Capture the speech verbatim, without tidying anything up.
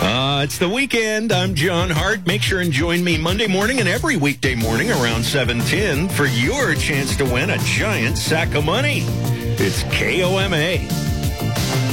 Uh, it's the weekend. I'm John Hart. Make sure and join me Monday morning and every weekday morning around seven ten for your chance to win a giant sack of money. It's K O M A.